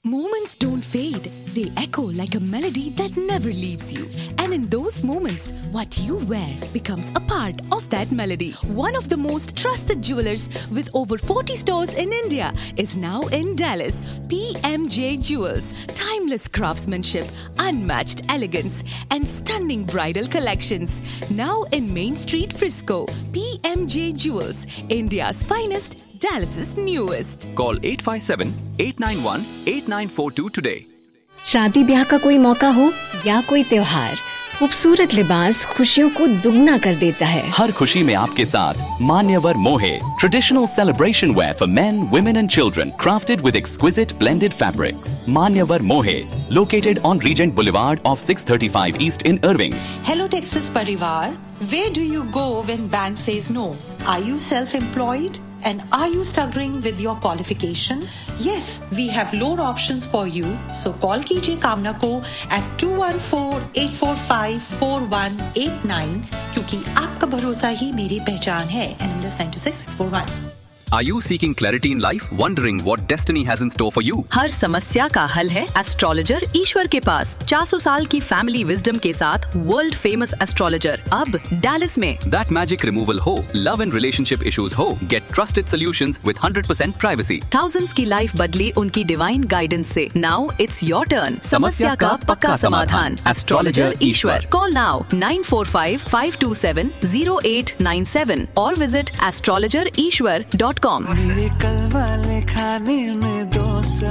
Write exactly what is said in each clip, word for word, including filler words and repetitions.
Moments don't fade. They echo like a melody that never leaves you. And in those moments, what you wear becomes a part of that melody. One of the most trusted jewelers with over forty stores in India is now in Dallas. P M J Jewels. Timeless craftsmanship, unmatched elegance, and stunning bridal collections. Now in Main Street, Frisco. P M J Jewels, India's finest, Dallas's newest. Call eight five seven, eight nine one, eight nine four two today. शादी ब्याह का कोई मौका हो या कोई त्योहार, खूबसूरत लिबास खुशियों को दुगना कर देता है. हर खुशी में आपके साथ मान्यवर मोहे, traditional celebration wear for men, women and children, crafted with exquisite blended fabrics. Manyavar Mohe, located on Regent Boulevard off six thirty-five East in Irving. Hello Texas Parivar, where do you go when bank says no? Are you self-employed? And are you struggling with your qualification? Yes, we have loan options for you. So call कीजिए कामना को at two one four, eight four five, four one eight nine क्योंकि आपका भरोसा ही मेरी पहचान है. N M L S nine two six six four one. Are you seeking clarity in life? Wondering what destiny has in store for you? हर समस्या का हल है एस्ट्रोलॉजर ईश्वर के पास. चार सौ साल की फैमिली विजडम के साथ वर्ल्ड फेमस एस्ट्रोलॉजर अब डैलस में. That magic removal हो, love and relationship issues हो, get trusted solutions with one hundred percent privacy. Thousands की लाइफ बदली उनकी डिवाइन गाइडेंस से. Now it's your turn. समस्या का पक्का समाधान. Astrologer Ishwar. Call now nine four five, five two seven, zero eight nine seven or visit astrologer ishwar dot com. मेरे कल वाले खाने में डोसा,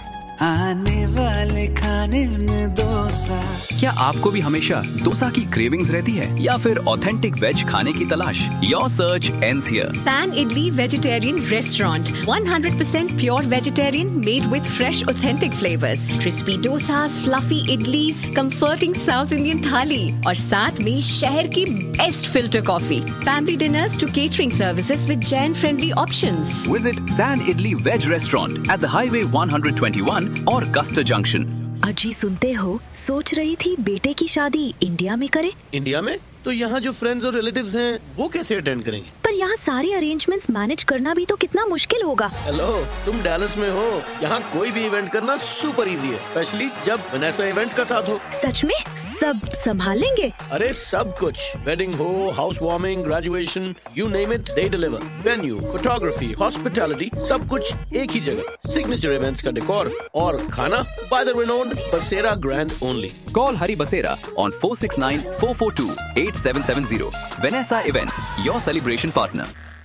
आने वाले खाने में डोसा. क्या आपको भी हमेशा डोसा की क्रेविंग्स रहती है या फिर ऑथेंटिक वेज खाने की तलाश? Your search ends here. San Idli Vegetarian Restaurant. one hundred percent pure vegetarian made with fresh authentic flavors. Crispy dosas, fluffy idlis, comforting South Indian thali और साथ में शहर की best filter coffee. Family dinners to catering services with Jain friendly options. Visit San Idli Veg Restaurant at the Highway one twenty-one और Custer Junction. अजी सुनते हो, सोच रही थी बेटे की शादी इंडिया में करे. इंडिया में? तो यहाँ जो फ्रेंड्स और रिलेटिव्स हैं, वो कैसे अटेंड करेंगे? पर यहाँ सारे अरेंजमेंट्स मैनेज करना भी तो कितना मुश्किल होगा. हेलो, तुम डैलस में हो. यहाँ कोई भी इवेंट करना सुपर इजी है, स्पेशली जब वनेसा इवेंट्स का साथ हो. सच में सब संभाल लेंगे? अरे सब कुछ, वेडिंग हो, house warming, graduation, you name it, they deliver. Venue, photography, hospitality, सब कुछ एक ही जगह. सिग्नेचर इवेंट्स का डेकोर और खाना बाय द रिनोन्ड बसेरा grand only. Call Hari Basera on four six nine, four four two, eight seven seven zero. Vanessa Events, your celebration partner.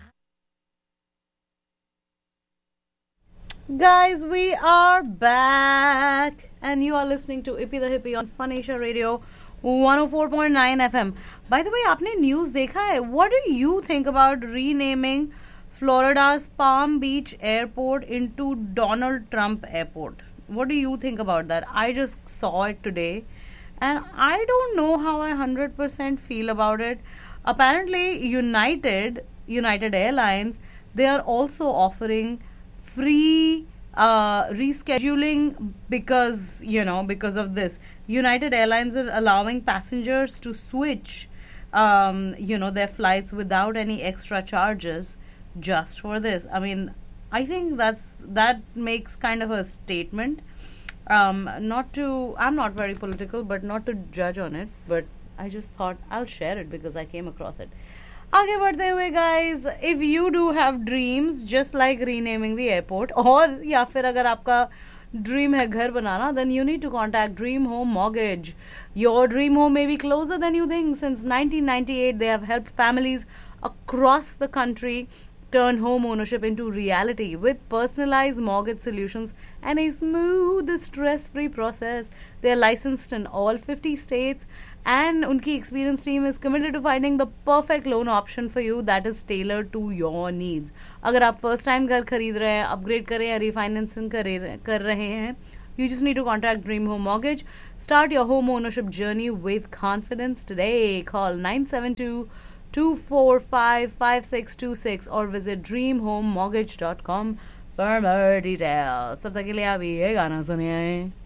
Guys, we are back and you are listening to Ippy the Hippie on Fun Asia Radio one oh four point nine F M. By the way, आपने news देखा है? What do you think about renaming Florida's Palm Beach Airport into Donald Trump Airport? What do you think about that? I just saw it today and I don't know how I one hundred percent feel about it. Apparently United United Airlines, they are also offering free uh, rescheduling because, you know, because of this. United Airlines is allowing passengers to switch um, you know, their flights without any extra charges just for this. I mean, I think that's that makes kind of a statement. Um, not to, I'm not very political, but not to judge on it. But I just thought I'll share it because I came across it. आगे बढ़ते हुए guys, if you do have dreams just like renaming the airport, और या फिर अगर आपका dream है घर बनाना, then you need to contact Dream Home Mortgage. Your dream home may be closer than you think. Since nineteen ninety-eight, they have helped families across the country turn home ownership into reality with personalized mortgage solutions and a smooth, stress-free process. They are licensed in all fifty states and unki experienced team is committed to finding the perfect loan option for you that is tailored to your needs. अगर आप first time घर खरीद रहे हैं, upgrade कर रहे हैं, refinancing कर रहे हैं, you just need to contact Dream Home Mortgage. Start your home ownership journey with confidence today. Call nine seven two, two four five, five six two six or visit dream home mortgage dot com for more details. तब तक के लिए आप ये गाना सुनिए.